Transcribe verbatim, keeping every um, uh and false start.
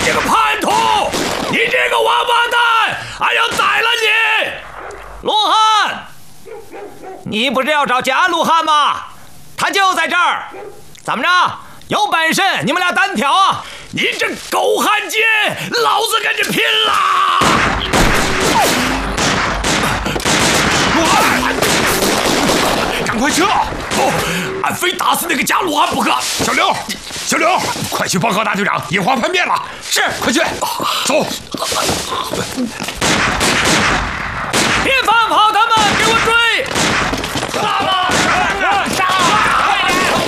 这个叛徒！你这个王八蛋！俺要宰了你！ 陆汉，你不是要找贾陆汉吗？他就在这儿。怎么着？有本事你们俩单挑啊！ 你这狗汉奸，老子跟你拼了！陆汉，赶快撤！不，俺非打死那个贾陆汉不可！小刘，小刘，快去报告大队长，野花叛变了！ 是， 快去，走！ 别放跑他们，给我追！